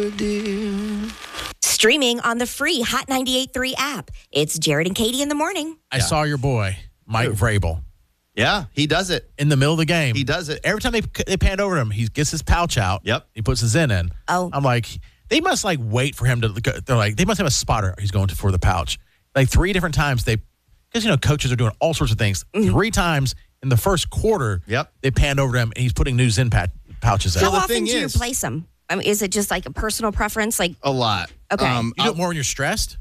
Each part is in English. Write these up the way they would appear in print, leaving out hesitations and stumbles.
Streaming on the free Hot 98.3 app. It's Jared and Katie in the morning. I saw your boy, Mike Vrabel. Yeah, he does it. In the middle of the game. He does it. Every time they panned over to him, he gets his pouch out. Yep. He puts his in. Oh. I'm like, they must wait for him to, they're like, they must have a spotter he's going to for the pouch. Like 3 different times because, coaches are doing all sorts of things. 3 times in the first quarter, they panned over to him and he's putting new Zen pouches in. How often do you replace them? I mean, is it just like a personal preference? Like a lot. Okay. You do it more when you're stressed?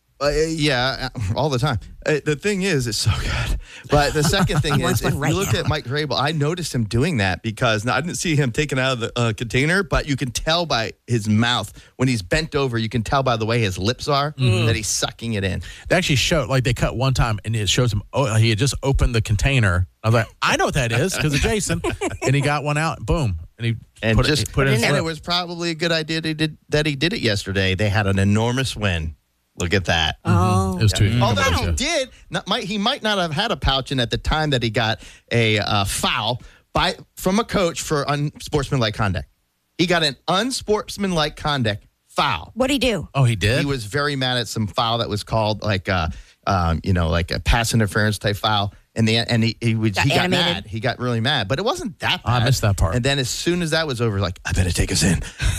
Yeah, all the time. The thing is, it's so good. But the second thing is, if you look at Mike Vrabel, I noticed him doing that because I didn't see him taken out of the container, but you can tell by his mouth when he's bent over. You can tell by the way his lips are that he's sucking it in. They actually showed, they cut one time, and it shows him, he had just opened the container. I was like, I know what that is because of Jason. And he got one out, boom. And he put it in. And it was probably a good idea that he did it yesterday. They had an enormous win. Look at that. Oh. It was too. Although he might not have had a pouch in at the time that he got a foul from a coach for unsportsmanlike conduct. He got an unsportsmanlike conduct foul. What'd he do? Oh, he did? He was very mad at some foul that was called like a pass interference type foul. And he got mad. He got really mad. But it wasn't that bad. I missed that part. And then as soon as that was over, like, I better take us in.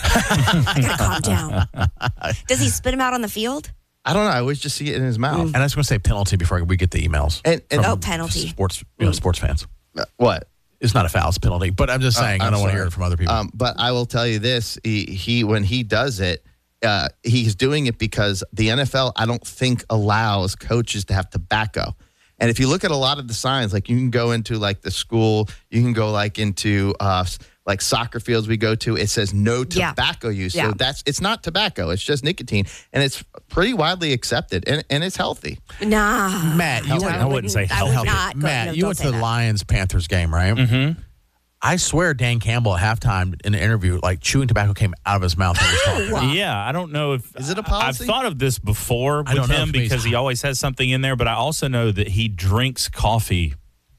I gotta calm down. Does he spit him out on the field? I don't know. I always just see it in his mouth. And I was going to say penalty before we get the emails. Penalty. Sports fans. What? It's not a foul, it's a penalty. But I'm just saying, I don't want to hear it from other people. But I will tell you this. He when he does it, he's doing it because the NFL, I don't think, allows coaches to have tobacco. And if you look at a lot of the signs, like you can go into like the school, you can go like into like soccer fields we go to, it says no tobacco use. So it's not tobacco, it's just nicotine. And it's pretty widely accepted and it's healthy. Nah. Matt, I wouldn't say healthy. Matt, you went to the Lions-Panthers game, right? Mm-hmm. I swear Dan Campbell at halftime in an interview, like chewing tobacco came out of his mouth. Yeah, I don't know if... Is it a policy? I've thought of this before with him because he always has something in there, but I also know that he drinks coffee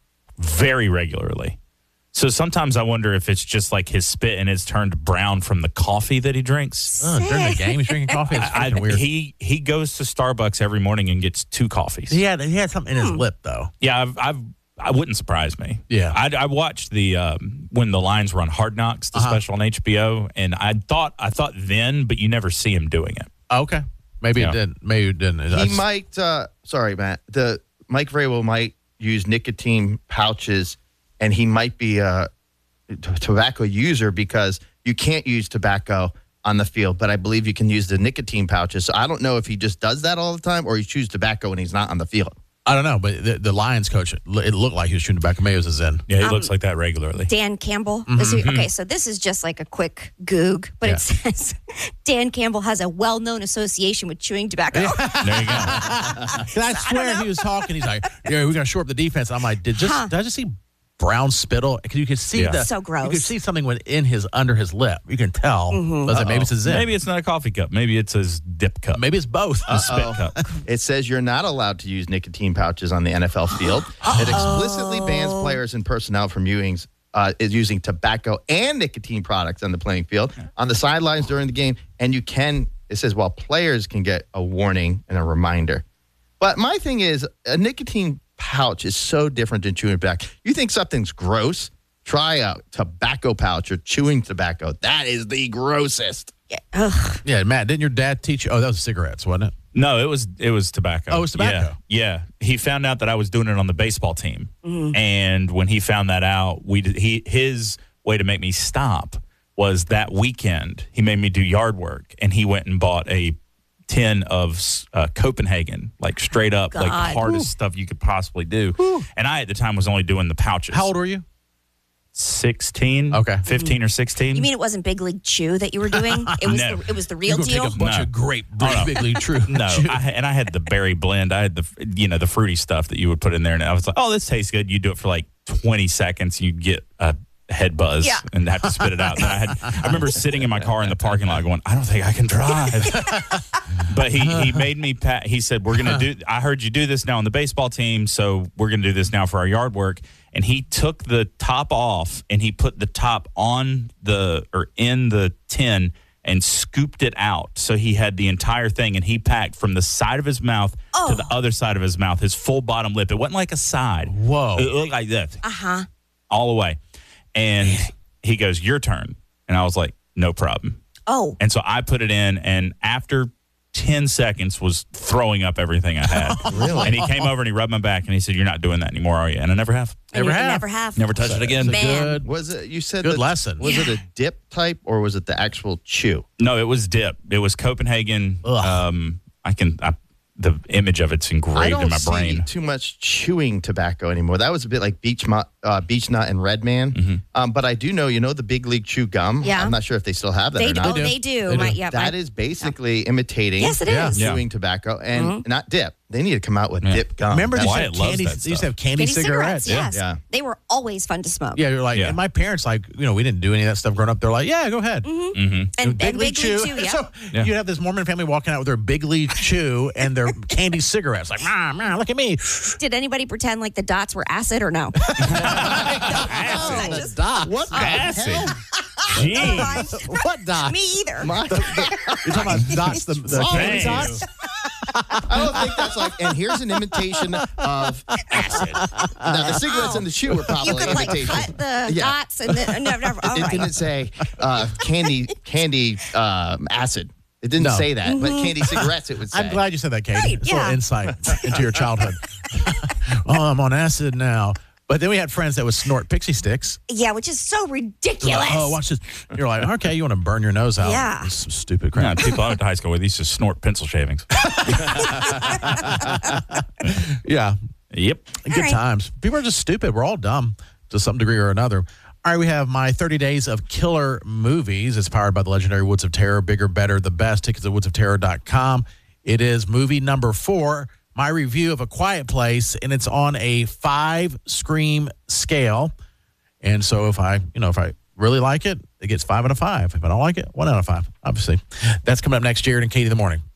very regularly. So sometimes I wonder if it's just like his spit and it's turned brown from the coffee that he drinks. During the game, he's drinking coffee? It's weird. He goes to Starbucks every morning and gets 2 coffees. He had something in his lip, though. Yeah, I wouldn't surprise me. Yeah. I watched the when the Lions run Hard Knocks, the special on HBO, and I thought then, but you never see him doing it. Okay. Maybe it didn't. Maybe it didn't. He might, sorry, Matt, Mike Vrabel might use nicotine pouches, and he might be a tobacco user because you can't use tobacco on the field, but I believe you can use the nicotine pouches. So I don't know if he just does that all the time or he chews tobacco when he's not on the field. I don't know, but the Lions coach, it looked like he was shooting tobacco. Maybe it was a Zen. Yeah, he looks like that regularly. Dan Campbell. Okay, so this is just like a quick goog, but it says Dan Campbell has a well-known association with chewing tobacco. There you go. I swear he was talking. He's like, we're going to shore up the defense. I'm like, did I just see brown spittle? Because you could see so gross. You could see something under his lip. You can tell. Maybe it's a Zen. Maybe it's not a coffee cup. Maybe it's his dip cup. Maybe it's both. A spit cup. It says you're not allowed to use nicotine pouches on the NFL field. It explicitly bans players and personnel from using tobacco and nicotine products on the playing field, on the sidelines during the game, and it says, while players can get a warning and a reminder. But my thing is, a nicotine pouch is so different than chewing tobacco. You think something's gross? Try a tobacco pouch or chewing tobacco. That is the grossest. Yeah, Matt, didn't your dad teach you? Oh, that was cigarettes, wasn't it? No, it was tobacco. Oh, it was tobacco. Yeah. He found out that I was doing it on the baseball team, and when he found that out, his way to make me stop was that weekend. He made me do yard work, and he went and bought a tin of Copenhagen, like straight up, like hardest stuff you could possibly do. And I, at the time, was only doing the pouches. How old were you? 16. Okay. 15 or 16. You mean it wasn't Big League Chew that you were doing? It was the real deal? Take a bunch of grape Big League Chew. No, I had the berry blend. I had the fruity stuff that you would put in there. And I was like, oh, this tastes good. You do it for like 20 seconds. You'd get a head buzz and have to spit it out. And I remember sitting in my car in the parking lot going, I don't think I can drive. But he made me he said, I heard you do this now on the baseball team, so we're going to do this now for our yard work. And he took the top off and he put the top in the tin and scooped it out. So he had the entire thing, and he packed from the side of his mouth to the other side of his mouth, his full bottom lip. It wasn't like a side. Whoa. It looked like this. All the way. And he goes, your turn. And I was like, no problem. Oh. And so I put it in, and after 10 seconds was throwing up everything I had. Really? And he came over and he rubbed my back and he said, you're not doing that anymore, are you? And I never have. Never have. Never touched it again. Man. Was it? You said Good lesson. Was it a dip type or was it the actual chew? No, it was dip. It was Copenhagen. The image of it's engraved in my brain. I don't see too much chewing tobacco anymore. That was a bit like Beech Nut and Red Man. But I do know, the Big League Chew gum. Yeah. I'm not sure if they still have that or not. They do. That is basically imitating Yes, it is. chewing tobacco and not dip. They need to come out with dip gum. Remember, they Wyatt used loves that used to stuff. have candy cigarettes. Yes. Yeah. They were always fun to smoke. Yeah, you're like, and my parents, we didn't do any of that stuff growing up. They're like, yeah, go ahead. And Big League Chew, yeah. So you'd have this Mormon family walking out with their Big League Chew and their candy cigarettes. Like, look at me. Did anybody pretend like the dots were acid or no? Dots. What the Acid. hell? Jeez. What dots? Me either. You're talking about dots, the candy dots? I don't think that's and here's an imitation of acid. Now, the cigarettes and the chew were probably You could imitation. cut the dots and then never. All It right. didn't say candy acid. It didn't say that, but candy cigarettes it would say. I'm glad you said that, Katie. Right, It's a little yeah. insight into your childhood. I'm on acid now. But then we had friends that would snort pixie sticks. Yeah, which is so They're ridiculous. like, oh, watch this. You're like, okay, you want to burn your nose out. Yeah. This is some stupid Yeah, crap. people I went to high school with used to snort pencil shavings. Yeah. Yep. Good right. times. People are just stupid. We're all dumb to some degree or another. All right, we have my 30 Days of Killer Movies. It's powered by the legendary Woods of Terror. Bigger, better, the best. Tickets at woodsofterror.com. It is movie number 4, my review of A Quiet Place, and it's on a 5-scream scale. And so if I really like it, it gets 5 out of 5. If I don't like it, 1 out of 5, obviously. That's coming up next year in Katie in the Morning.